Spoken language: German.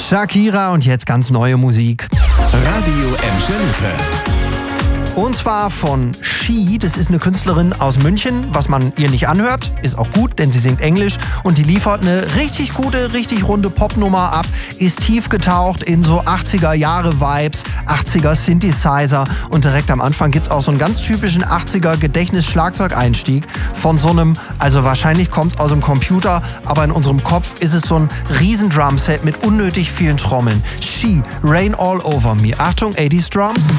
Shakira und jetzt ganz neue Musik. Radio Emscher-Lippe. Und zwar von She, das ist eine Künstlerin aus München. Was man ihr nicht anhört, ist auch gut, denn sie singt Englisch und die liefert eine richtig gute, richtig runde Popnummer ab, ist tief getaucht in so 80er-Jahre-Vibes, 80er Synthesizer und direkt am Anfang gibt's auch so einen ganz typischen 80er Gedächtnis-Schlagzeugeinstieg von so einem, also wahrscheinlich kommt's aus dem Computer, aber in unserem Kopf ist es so ein riesen Drumset mit unnötig vielen Trommeln. She, Rain All Over Me. Achtung, 80s Drums.